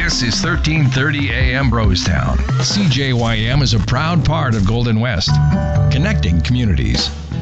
This is 1330 AM Brostown. CJYM is a proud part of Golden West, connecting communities.